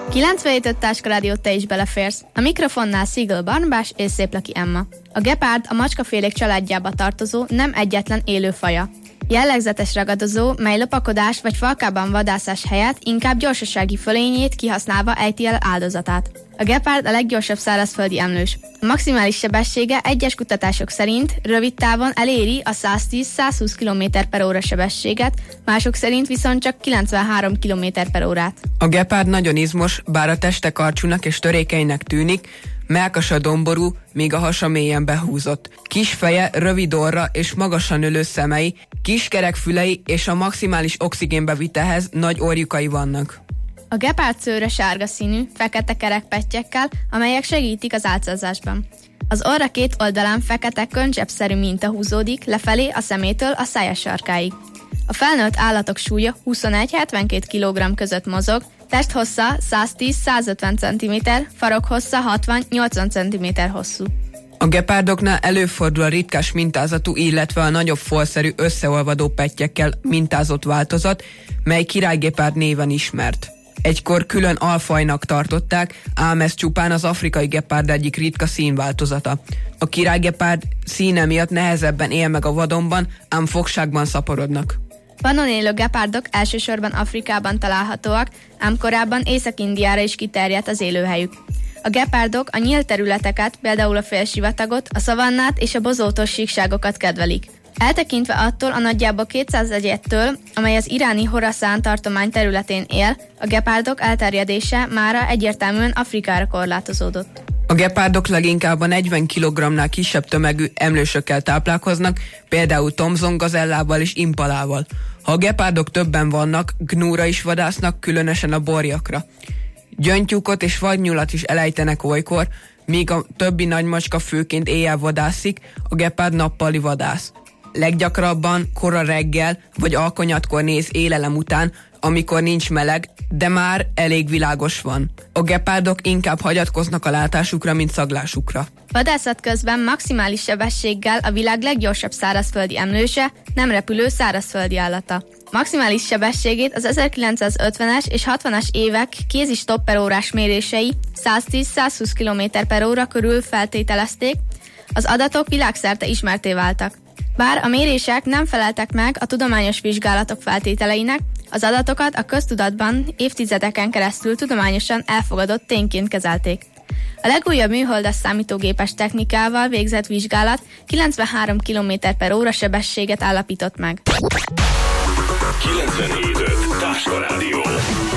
97.5 Táskarádió, te is beleférsz. A mikrofonnál Szigl Barnabás és Széplaki Emma. A gepárd a macskafélék családjába tartozó, nem egyetlen élő faja. Jellegzetes ragadozó, mely lopakodás vagy falkában vadászás helyett inkább gyorsasági fölényét kihasználva ejti el áldozatát. A gepárd a leggyorsabb szárazföldi emlős. A maximális sebessége egyes kutatások szerint rövid távon eléri a 110-120 km/h sebességet, mások szerint viszont csak 93 km/h. A gepárd nagyon izmos, bár a teste karcsúnak és törékenynek tűnik, mellkasa domború, míg a hasa mélyen behúzott. Kis feje, rövid orra és magasan ülő szemei, kis kerek fülei és a maximális oxigénbevitelhez nagy orjukai vannak. A gepárd szőre sárga színű, fekete kerekpettyekkel, amelyek segítik az álcázásban. Az orra két oldalán fekete könycseppszerű minta húzódik lefelé a szemétől a szája sarkáig. A felnőtt állatok súlya 21-72 kg között mozog, testhossza 110-150 cm, farokhossza 60-80 cm hosszú. A gepárdoknál előfordul a ritkás mintázatú, illetve a nagyobb folszerű összeolvadó pettyekkel mintázott változat, mely királygepárd néven ismert. Egykor külön alfajnak tartották, ám ez csupán az afrikai gepárd egyik ritka színváltozata. A királygepárd színe miatt nehezebben él meg a vadonban, ám fogságban szaporodnak. Vadon élő gepárdok elsősorban Afrikában találhatóak, ám korábban Észak-Indiára is kiterjedt az élőhelyük. A gepárdok a nyílt területeket, például a félsivatagot, a szavannát és a bozótos síkságokat kedvelik. Eltekintve attól a nagyjából 200 egyedtől, amely az iráni Horaszán tartomány területén él, a gepárdok elterjedése mára egyértelműen Afrikára korlátozódott. A gepárdok leginkább a 40 kg-nál kisebb tömegű emlősökkel táplálkoznak, például Thomson gazellával és impalával. Ha a gepárdok többen vannak, gnúra is vadásznak, különösen a borjakra. Gyöngytyúkot és vadnyulat is elejtenek olykor, míg a többi nagymacska főként éjjel vadászik, a gepárd nappali vadász. Leggyakrabban kora reggel vagy alkonyatkor néz élelem után, amikor nincs meleg, de már elég világos van. A gepárdok inkább hagyatkoznak a látásukra, mint szaglásukra. Vadászat közben maximális sebességgel a világ leggyorsabb szárazföldi emlőse, nem repülő szárazföldi állata. Maximális sebességét az 1950-es és 60-as évek kézi stopperórás mérései 110-120 km/h körül feltételezték, az adatok világszerte ismertté váltak. Bár a mérések nem feleltek meg a tudományos vizsgálatok feltételeinek, az adatokat a köztudatban évtizedeken keresztül tudományosan elfogadott tényként kezelték. A legújabb műholdas számítógépes technikával végzett vizsgálat 93 km/h sebességet állapított meg. 97.5 Táskarádió.